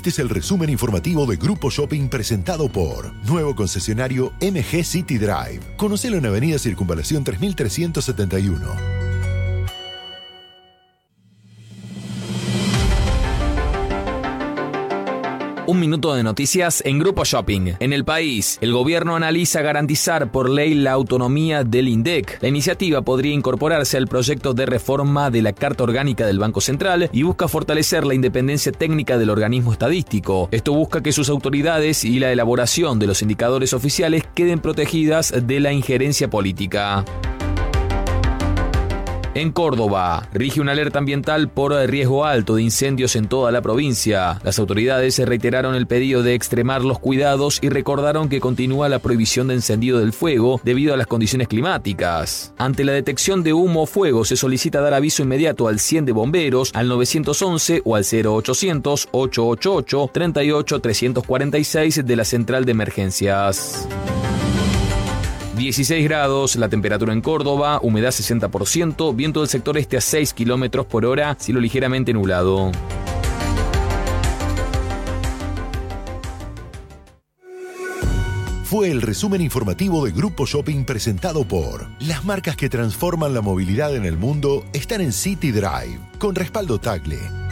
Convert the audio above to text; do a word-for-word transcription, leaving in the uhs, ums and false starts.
Este es el resumen informativo de Grupo Shopping presentado por nuevo concesionario M G City Drive. Conocelo en Avenida Circunvalación tres mil trescientos setenta y uno. Un minuto de noticias en Grupo Shopping. En el país, el gobierno analiza garantizar por ley la autonomía del INDEC. La iniciativa podría incorporarse al proyecto de reforma de la Carta Orgánica del Banco Central y busca fortalecer la independencia técnica del organismo estadístico. Esto busca que sus autoridades y la elaboración de los indicadores oficiales queden protegidas de la injerencia política. En Córdoba, rige una alerta ambiental por riesgo alto de incendios en toda la provincia. Las autoridades reiteraron el pedido de extremar los cuidados y recordaron que continúa la prohibición de encendido del fuego debido a las condiciones climáticas. Ante la detección de humo o fuego, se solicita dar aviso inmediato al cien de bomberos, al nueve once o al cero ochocientos, ochocientos ochenta y ocho, treinta y ocho, trescientos cuarenta y seis de la central de emergencias. dieciséis grados, la temperatura en Córdoba, humedad sesenta por ciento, viento del sector este a seis kilómetros por hora, cielo ligeramente nublado. Fue el resumen informativo de Grupo Shopping presentado por las marcas que transforman la movilidad en el mundo están en City Drive, con respaldo Tagle.